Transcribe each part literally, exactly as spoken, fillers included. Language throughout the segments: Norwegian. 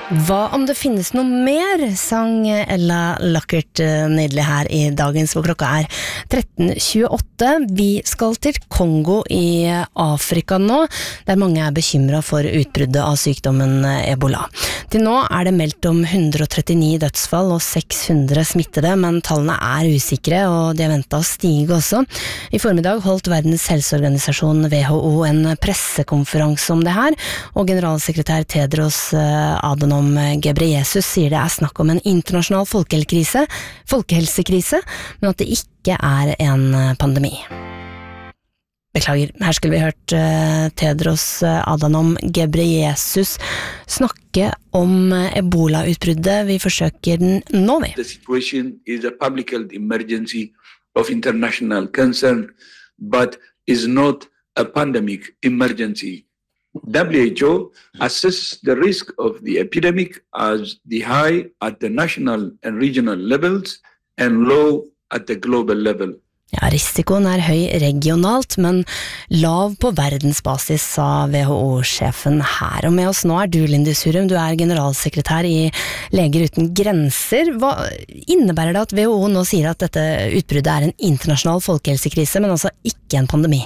Hva om det finnes noe mer, sang Ella Luckert nydelig her i dagens, hvor klokka er tretten tjueåtte. Vi skal til Kongo i Afrika nå, der mange er bekymret for utbruddet av sykdommen Ebola. Til nå er det meldt om one hundred thirty-nine dødsfall og six hundred smittede, men tallene er usikre, og de er ventet å stige også. I formiddag holdt Verdens helseorganisasjon W H O en pressekonferanse om det her, og generalsekretær Tedros Adhanom Ghebreyesus sier det er snakk om en internasjonal folkehelsekrise, folkehelsekrise, men at det ikke er en pandemi. Beklager, her skulle vi hørt uh, Tedros Adhanom Ghebreyesus snakke om Ebola-utbruddet. Vi forsøker den nå, vi. The situation is a public health emergency of international concern, but is not a pandemic emergency. W H O assesses the risk of the epidemic as the high at the national and regional levels and low at the global level. Ja, risikoen er høy regionalt, men lav på verdensbasis, sa W H O-sjefen her. Og med oss nå er du, Lindis Hurum, du er generalsekretær i Leger uten grenser. Hva innebærer det at W H O nå sier at dette utbruddet er en internasjonal folkehelsekrise, men altså ikke en pandemi?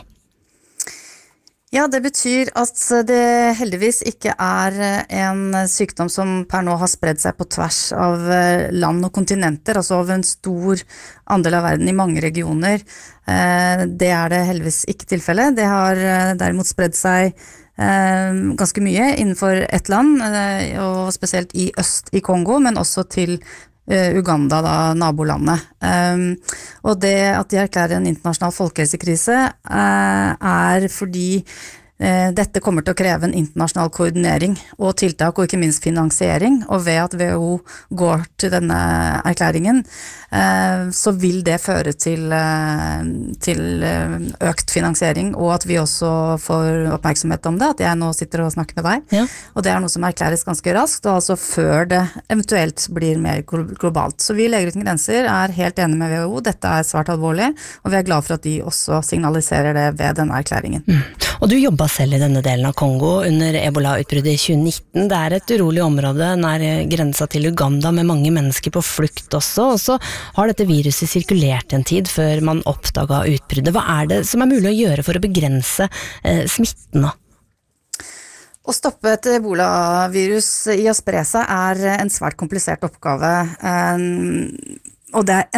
Ja, det betyr at det heldigvis ikke er en sykdom som per nå har spredd seg på tvers av land og kontinenter, altså over en stor andel av verden i mange regioner. Det er det heldigvis ikke tilfelle. Det har derimot spredd seg ganske mye innenfor et land, og spesielt i øst i Kongo, men også til Uganda, da, nabolandet. Um, og det at de erklærer en internasjonal folkehelsekrise uh, er fordi uh, dette kommer til å kreve en internasjonal koordinering og tiltak, og ikke minst finansiering. Og ved at W H O går til denne erklæringen, uh, så vil det føre til, uh, til økt finansiering, og at vi også får oppmerksomhet om det, at jeg nå sitter og snakker med deg. Ja. Og det er noe som erklæres ganske raskt, og altså før det eventuelt blir mer globalt. Så vi i Leger uten grenser er helt enige med W H O, dette er svært alvorlig, og vi er glad for at de også signaliserer det ved denne erklæringen. Mm. Og du jobbet selv i denne delen av Kongo under Ebola-utbruddet i tjue nitten. Det er et urolig område nær grensa til Uganda med mange mennesker på flukt også, og så har dette viruset sirkulert en tid før man oppdaget utbruddet. Hva er det som er mulig å gjøre for å begrense eh, smitten nå? Å stoppe et ebola-virus i å spre seg er en svært komplisert oppgave, og det er